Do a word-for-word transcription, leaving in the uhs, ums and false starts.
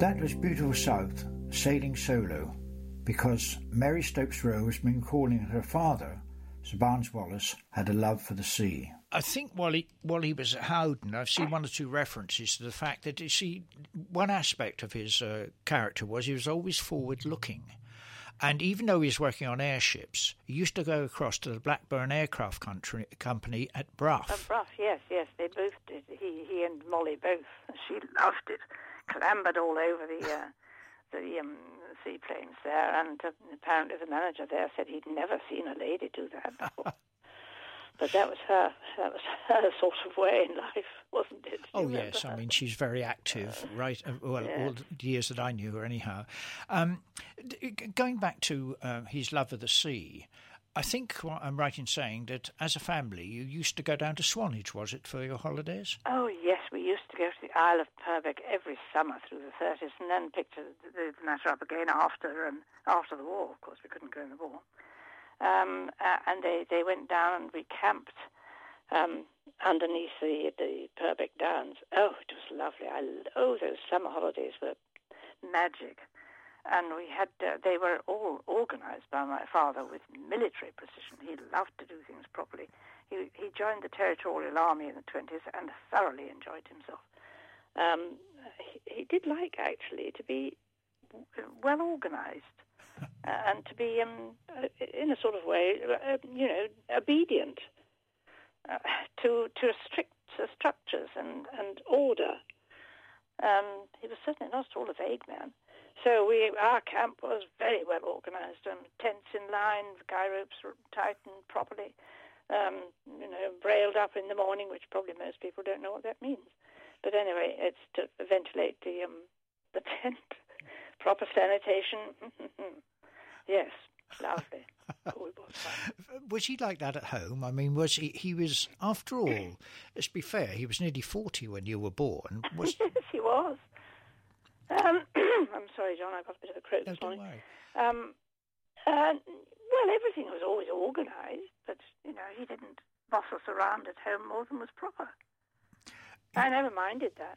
That was Beautiful South, sailing solo, because Mary Stopes Rowe has been calling her father, Sir Barnes Wallis, had a love for the sea. I think while he, while he was at Howden, I've seen one or two references to the fact that, you see, one aspect of his uh, character was he was always forward-looking. And even though he was working on airships, he used to go across to the Blackburn Aircraft country, Company at Brough. At Brough, yes, yes, they both did. He, he and Molly both. She loved it. Clambered all over the uh, the um, seaplanes there, and uh, apparently the manager there said he'd never seen a lady do that before. But that was her. That was her sort of way in life, wasn't it? Oh yes, her? I mean she's very active, uh, right? Well, yeah. All the years that I knew her, anyhow. Um, going back to uh, his love of the sea, I think I'm right in saying that as a family you used to go down to Swanage, was it, for your holidays? Oh yes, we used to go to the Isle of Purbeck every summer through the thirties, and then picked the matter up again after um, after the war. Of course, we couldn't go in the war. Um, uh, and they, they went down and we camped um, underneath the the Purbeck Downs. Oh, it was lovely. I, oh, those summer holidays were magic. And we had uh, they were all organised by my father with military precision. He loved to do things properly. He he joined the Territorial Army in the twenties and thoroughly enjoyed himself. Um, he, he did like, actually, to be well organised. Uh, and to be, um, uh, in a sort of way, uh, you know, obedient uh, to to strict uh, structures and, and order. Um, he was certainly not at all a vague man. So we, our camp was very well organised. Um, tents in line, guy ropes tightened properly, um, you know, brailed up in the morning, which probably most people don't know what that means. But anyway, it's to ventilate the um, the tent. Proper sanitation. Yes, lovely. Oh, it was fun. Was he like that at home? I mean, was he, he was, after all, let's be fair, he was nearly forty when you were born. Was... Yes, he was. Um, I'm sorry, John, I got a bit of a croak no, this morning. Don't worry. Um, uh, well, everything was always organised, but, you know, he didn't boss us around at home more than was proper. I never minded that.